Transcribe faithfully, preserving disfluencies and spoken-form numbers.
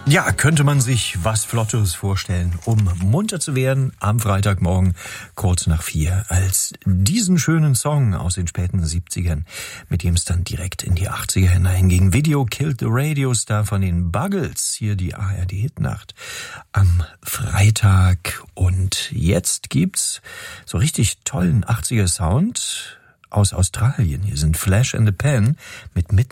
Ja, könnte man sich was Flottes vorstellen, um munter zu werden am Freitagmorgen kurz nach vier, als diesen schönen Song aus den späten siebzigern, mit dem es dann direkt in die achtziger hineinging. Video Killed the Radio Star von den Buggles, hier die A R D-Hitnacht am Freitag. Und jetzt gibt's so richtig tollen achtziger Sound aus Australien. Hier sind Flash and the Pan mit Mitten